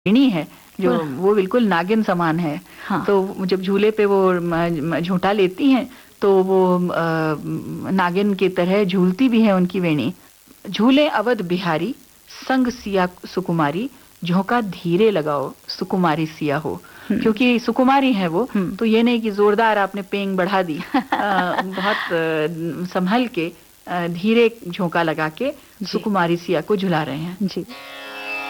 वेणी है जो वो बिल्कुल नागिन समान है। हाँ। तो जब झूले पे वो झूठा लेती हैं तो वो नागिन की तरह झूलती भी है उनकी वेणी। झूले अवध बिहारी संग सिया सुकुमारी, झोंका धीरे लगाओ सुकुमारी सिया हो। क्योंकि सुकुमारी है वो, तो ये नहीं कि जोरदार आपने पेंग बढ़ा दी, बहुत संभल के धीरे झोंका लगा के सुकुमारी सिया को झुला रहे हैं। जी।